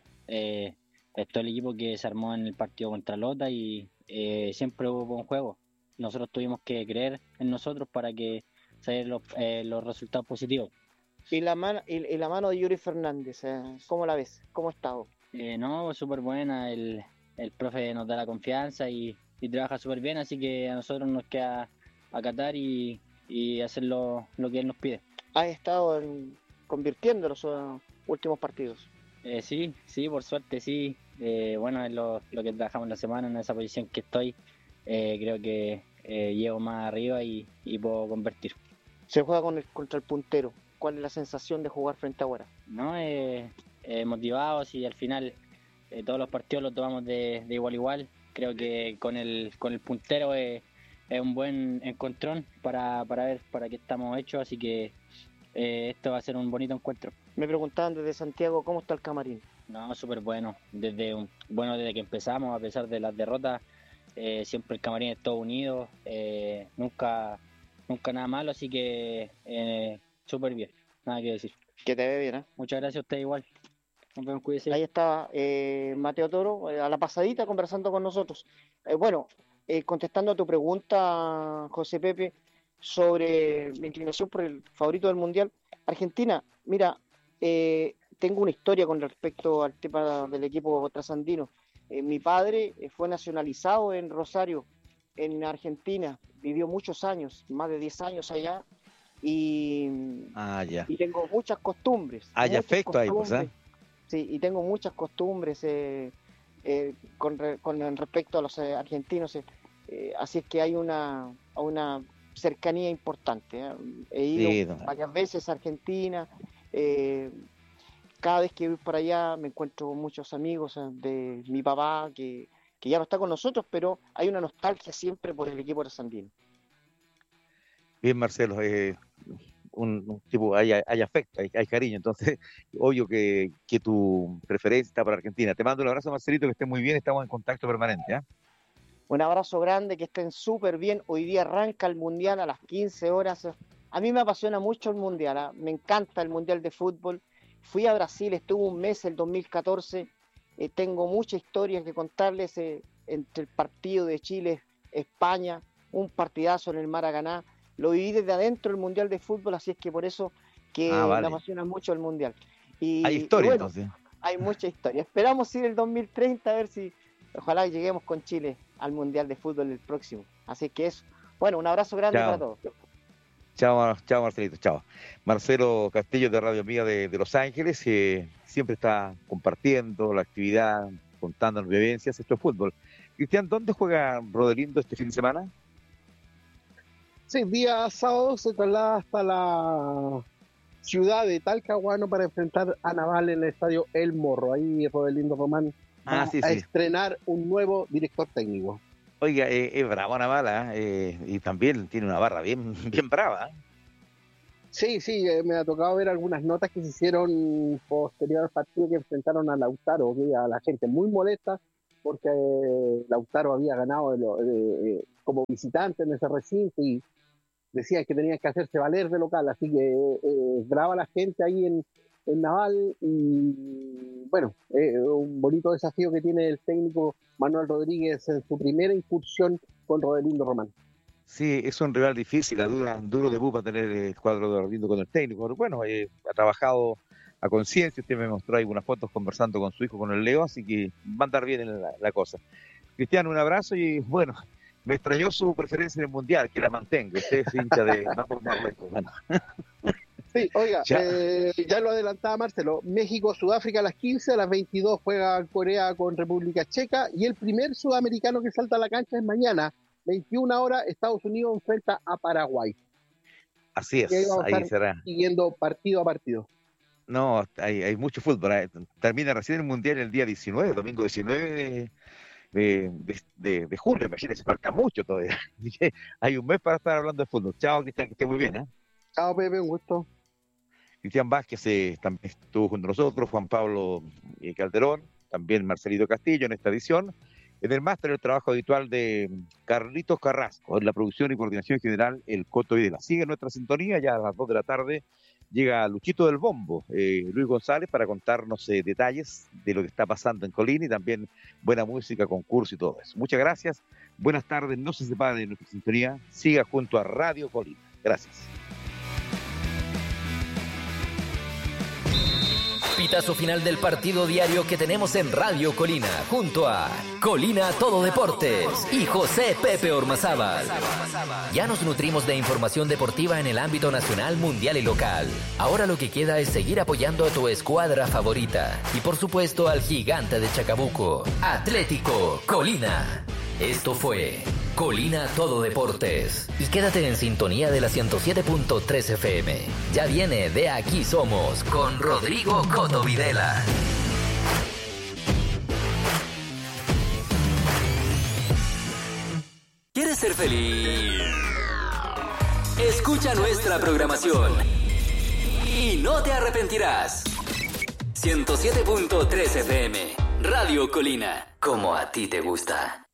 esto es el equipo que se armó en el partido contra Lota y siempre hubo buen juego. Nosotros tuvimos que creer en nosotros para que salieran los resultados positivos. ¿Y la mano de Yuri Fernández, cómo la ves? ¿Cómo ha estado? No, súper buena. El profe nos da la confianza y trabaja súper bien, así que a nosotros nos queda acatar y hacer lo que él nos pide. ¿Has estado convirtiendo los últimos partidos? Sí, por suerte sí. Bueno, es lo que trabajamos la semana en esa posición que estoy. Creo que llego más arriba y puedo convertir. Se juega contra el puntero. ¿Cuál es la sensación de jugar frente a Guara? No, motivados y al final todos los partidos los tomamos de igual a igual. Creo que con el puntero es un buen encontrón para ver para qué estamos hechos, así que esto va a ser un bonito encuentro. Me preguntaban desde Santiago cómo está el camarín. No, súper bueno. Desde que empezamos, a pesar de las derrotas, siempre el camarín es todo unido, nunca nada malo, así que súper bien, nada que decir. Que te ve bien, ¿eh? Muchas gracias a usted igual. Nos vemos, cuídese. Ahí estaba Mateo Toro, a la pasadita conversando con nosotros. Contestando a tu pregunta, José Pepe, sobre mi inclinación por el favorito del Mundial, Argentina. Mira, tengo una historia con respecto al tema del equipo trasandino. Mi padre fue nacionalizado en Rosario, en Argentina, vivió muchos años, más de 10 años allá, y tengo muchas costumbres. Hay afecto ahí, pues, ¿eh? Sí, y tengo muchas costumbres con respecto a los argentinos, así es que hay una cercanía importante. He ido varias veces a Argentina, cada vez que voy para allá me encuentro con muchos amigos de mi papá que ya no está con nosotros, pero hay una nostalgia siempre por el equipo trasandino. Bien, Marcelo, un tipo, hay afecto, hay cariño, entonces, obvio que tu preferencia está para Argentina. Te mando un abrazo, Marcelito, que estés muy bien, estamos en contacto permanente, ¿eh? Un abrazo grande, que estén súper bien. Hoy día arranca el Mundial a las 15 horas. A mí me apasiona mucho el Mundial, ¿eh? Me encanta el Mundial de fútbol. Fui a Brasil, estuve un mes, el 2014. Tengo muchas historias que contarles entre el partido de Chile-España, un partidazo en el Maracaná. Lo viví desde adentro el Mundial de fútbol, así es que por eso que me apasiona mucho el Mundial. Hay historia, entonces. Hay mucha historia. Esperamos ir el 2030 a ver si ojalá lleguemos con Chile al Mundial de fútbol el próximo. Así que eso. Bueno, un abrazo grande para todos. Chao, Marcelito, chao. Marcelo Castillo de Radio Amiga de Los Ángeles, siempre está compartiendo la actividad, contándonos vivencias. Esto es fútbol. Cristian, ¿dónde juega Rodelindo este fin de semana? Sí, día sábado se traslada hasta la ciudad de Talcahuano para enfrentar a Naval en el estadio El Morro. Ahí Rodelindo Román va a estrenar un nuevo director técnico. Oiga, es bravo Naval, y también tiene una barra bien brava. Sí, me ha tocado ver algunas notas que se hicieron posterior al partido que enfrentaron a Lautaro, que a la gente muy molesta porque Lautaro había ganado como visitante en ese recinto y decían que tenían que hacerse valer de local, así que brava la gente ahí en Naval y bueno, un bonito desafío que tiene el técnico Manuel Rodríguez en su primera incursión con Rodelindo Román. Sí, es un rival difícil, duro debut para tener el cuadro de Rodelindo con el técnico, pero bueno, ha trabajado a conciencia, usted me mostró algunas fotos conversando con su hijo, con el Leo, así que va a andar bien en la cosa. Cristiano, un abrazo y bueno, me extrañó su preferencia en el Mundial, que la mantenga, usted es hincha de Marruecos. Bueno. Sí, oiga, ya lo adelantaba Marcelo, México, Sudáfrica a las 15, a las 22 juega Corea con República Checa y el primer sudamericano que salta a la cancha es mañana, 21 horas, Estados Unidos enfrenta a Paraguay. Así es, ahí será. Siguiendo partido a partido. No, hay mucho fútbol. Termina recién el Mundial el día 19, domingo 19 de julio, imagínense, falta mucho todavía. Hay un mes para estar hablando de fútbol. Chao, Cristian, que esté muy bien. Chao, Pepe, un gusto. Cristian Vázquez también estuvo junto a nosotros, Juan Pablo Calderón, también Marcelito Castillo en esta edición. En el máster, el trabajo habitual de Carlitos Carrasco, en la producción y coordinación general, el Coto Videla. Sigue nuestra sintonía, ya a las 2 de la tarde llega Luchito del Bombo, Luis González, para contarnos detalles de lo que está pasando en Colina y también buena música, concurso y todo eso. Muchas gracias, buenas tardes, no se separe de nuestra sintonía, siga junto a Radio Colina. Gracias. Pitazo final del partido diario que tenemos en Radio Colina, junto a Colina Todo Deportes y José Pepe Ormazábal. Ya nos nutrimos de información deportiva en el ámbito nacional, mundial y local. Ahora lo que queda es seguir apoyando a tu escuadra favorita y por supuesto al gigante de Chacabuco, Atlético Colina. Esto fue Colina Todo Deportes. Y quédate en sintonía de la 107.3 FM. Ya viene De Aquí Somos con Rodrigo Coto Videla. ¿Quieres ser feliz? Escucha nuestra programación y no te arrepentirás. 107.3 FM, Radio Colina, como a ti te gusta.